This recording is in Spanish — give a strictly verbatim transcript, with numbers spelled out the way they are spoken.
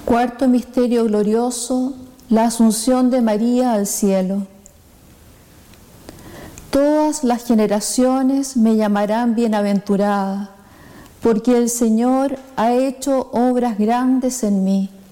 Cuarto misterio glorioso, la asunción de María al cielo. Todas las generaciones me llamarán bienaventurada, porque el Señor ha hecho obras grandes en mí.